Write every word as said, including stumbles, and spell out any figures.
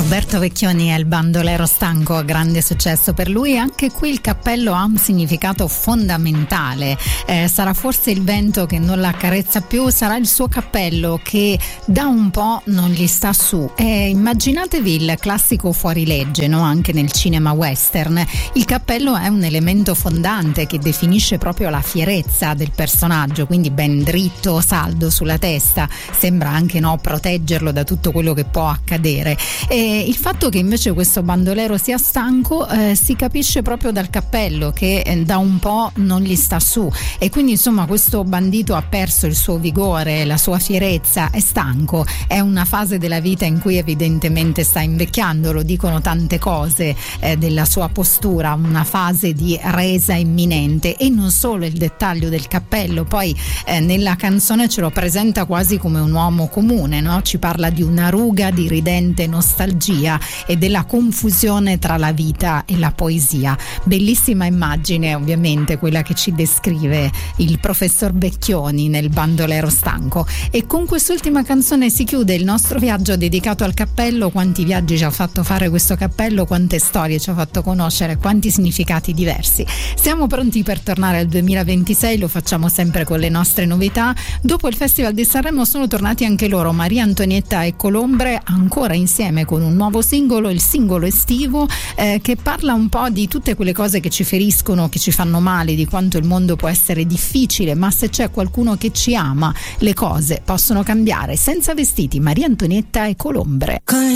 Roberto Vecchioni è il bandolero stanco, grande successo per lui. Anche qui il cappello ha un significato fondamentale. Eh, sarà forse il vento che non la accarezza più, sarà il suo cappello che da un po' non gli sta su. Eh, immaginatevi il classico fuorilegge, no? Anche nel cinema western. Il cappello è un elemento fondante che definisce proprio la fierezza del personaggio, quindi ben dritto, saldo sulla testa, sembra anche no proteggerlo da tutto quello che può accadere. E il fatto che invece questo bandolero sia stanco eh, si capisce proprio dal cappello che eh, da un po' non gli sta su, e quindi insomma questo bandito ha perso il suo vigore, la sua fierezza, è stanco, è una fase della vita in cui evidentemente sta invecchiando, lo dicono tante cose eh, della sua postura, una fase di resa imminente. E non solo il dettaglio del cappello, poi eh, nella canzone ce lo presenta quasi come un uomo comune, no? Ci parla di una ruga, di ridente nostalgia e della confusione tra la vita e la poesia. Bellissima immagine, ovviamente, quella che ci descrive il professor Vecchioni nel bandolero stanco. E con quest'ultima canzone si chiude il nostro viaggio dedicato al cappello. Quanti viaggi ci ha fatto fare questo cappello, quante storie ci ha fatto conoscere, quanti significati diversi. Siamo pronti per tornare al duemilaventisei, lo facciamo sempre con le nostre novità. Dopo il Festival di Sanremo sono tornati anche loro, Maria Antonietta e Colombre, ancora insieme con un nuovo singolo, il singolo estivo, eh, che parla un po' di tutte quelle cose che ci feriscono, che ci fanno male, di quanto il mondo può essere difficile, ma se c'è qualcuno che ci ama, le cose possono cambiare. Senza vestiti, Maria Antonietta e Colombre. Con